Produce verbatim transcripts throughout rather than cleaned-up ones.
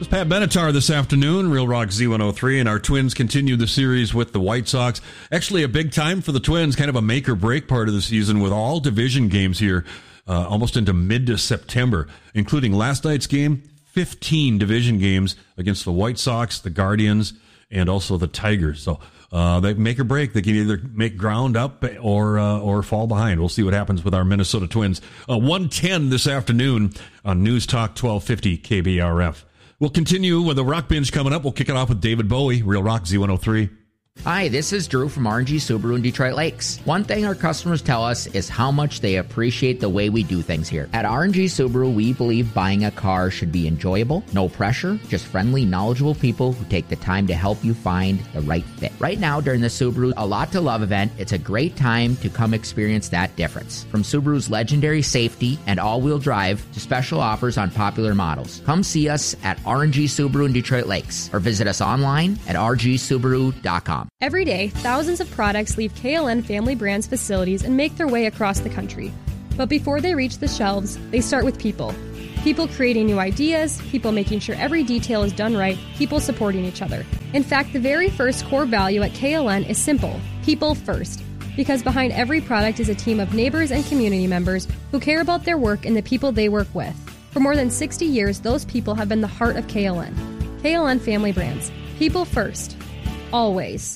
It's Pat Benatar this afternoon, Real Rock Z one oh three, and our Twins continue the series with the White Sox. Actually, a big time for the Twins, kind of a make or break part of the season with all division games here, uh, almost into mid to September, including last night's game, fifteen division games against the White Sox, the Guardians, and also the Tigers. So uh, they make or break. They can either make ground up or uh, or fall behind. We'll see what happens with our Minnesota Twins. Uh, one ten this afternoon on News Talk twelve fifty K B R F. We'll continue with the Rock Binge coming up. We'll kick it off with David Bowie, Real Rock Z one oh three. Hi, this is Drew from R and G Subaru in Detroit Lakes. One thing our customers tell us is how much they appreciate the way we do things here. At R and G Subaru, we believe buying a car should be enjoyable, no pressure, just friendly, knowledgeable people who take the time to help you find the right fit. Right now, during the Subaru A Lot to Love event, it's a great time to come experience that difference. From Subaru's legendary safety and all-wheel drive to special offers on popular models. Come see us at R and G Subaru in Detroit Lakes or visit us online at r g subaru dot com. Every day, thousands of products leave K L N Family Brands facilities and make their way across the country. But before they reach the shelves, they start with people. People creating new ideas, people making sure every detail is done right, people supporting each other. In fact, the very first core value at K L N is simple: people first. Because behind every product is a team of neighbors and community members who care about their work and the people they work with. For more than sixty years, those people have been the heart of K L N. K L N Family Brands. People first. Always.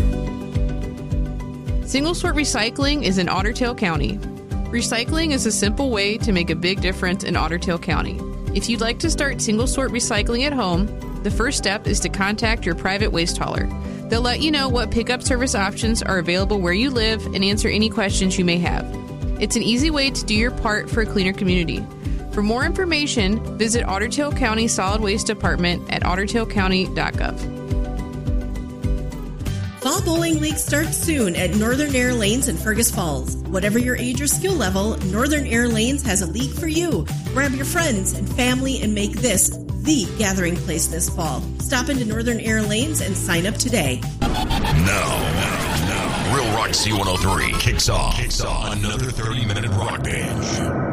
Single Sort Recycling is in Otter Tail County. Recycling is a simple way to make a big difference in Otter Tail County. If you'd like to start single sort recycling at home, the first step is to contact your private waste hauler. They'll let you know what pickup service options are available where you live and answer any questions you may have. It's an easy way to do your part for a cleaner community. For more information, visit Otter Tail County Solid Waste Department at otter tail county dot gov. Fall Bowling League starts soon at Northern Air Lanes in Fergus Falls. Whatever your age or skill level, Northern Air Lanes has a league for you. Grab your friends and family and make this the gathering place this fall. Stop into Northern Air Lanes and sign up today. Now, now, now, Real Rock Z one oh three kicks off, kicks off another thirty-minute rock binge.